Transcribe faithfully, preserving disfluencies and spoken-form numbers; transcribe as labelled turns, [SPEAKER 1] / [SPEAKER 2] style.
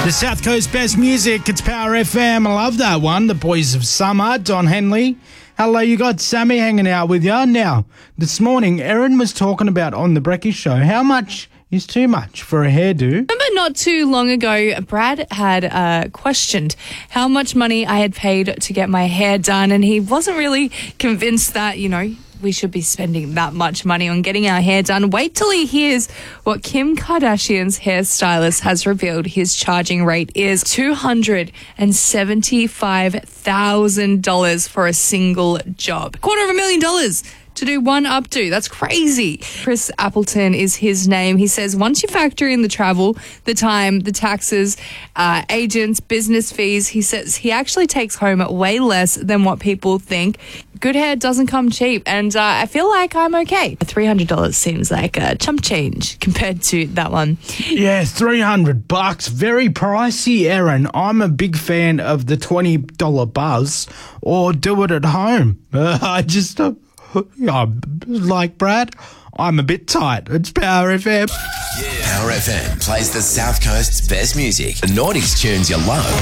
[SPEAKER 1] The South Coast best music, it's Power F M. I love that one. The Boys of Summer, Don Henley. Hello, you got Sammy hanging out with you. Now, this morning, Erin was talking about on the Brekkie Show how much is too much for a hairdo.
[SPEAKER 2] Remember not too long ago, Brad had uh, questioned how much money I had paid to get my hair done, and he wasn't really convinced that, you know, we should be spending that much money on getting our hair done. Wait till he hears what Kim Kardashian's hairstylist has revealed his charging rate is two hundred seventy-five thousand dollars for a single job. Quarter of a million dollars to do one updo. That's crazy. Chris Appleton is his name. He says once you factor in the travel, the time, the taxes, uh, agents, business fees, he says he actually takes home way less than what people think. Good hair doesn't come cheap, and uh, I feel like I'm okay. three hundred dollars seems like a chump change compared to that one.
[SPEAKER 1] Yeah, three hundred bucks. Very pricey, Erin. I'm a big fan of the twenty dollars buzz or do it at home. Uh, I just... Uh, I'm like Brad, I'm a bit tight. It's Power F M.
[SPEAKER 3] Yeah. Power F M plays the South Coast's best music. The noughties tunes you love.